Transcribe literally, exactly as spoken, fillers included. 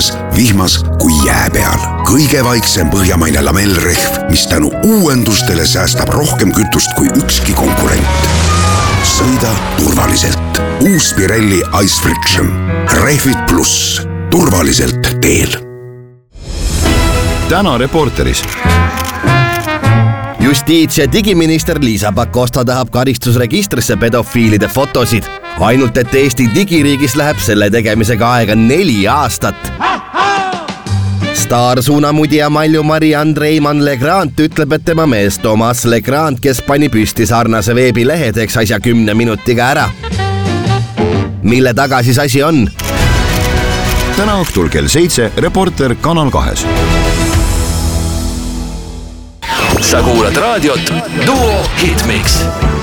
tules, vihmas kui jää peal. Kõige vaiksem põhjamaine lamellrehv, mis tänu uuendustele säästab rohkem kütust kui ükski konkurent. Sõida turvaliselt. Uus Pirelli Ice Friction. Rehvid pluss. Turvaliselt teel. Täna Reporteris. Justiits- ja digiminister Liisa Pakosta tahab karistusregistrisse pedofiilide fotosid. Ainult, et Eesti digiriigis läheb selle tegemisega aega neli aastat. Staar suunamudija Malju Marianne Reimann Legrand ütleb, et tema mees Thomas Legrand, kes pani püsti sarnase veebilehe, teeks asja kümne minutiga ära. Mille taga siis asi on? Täna õhtul kell seitse Reporter Kanal kahes. Sa kuulad raadiot Duo Hitmix.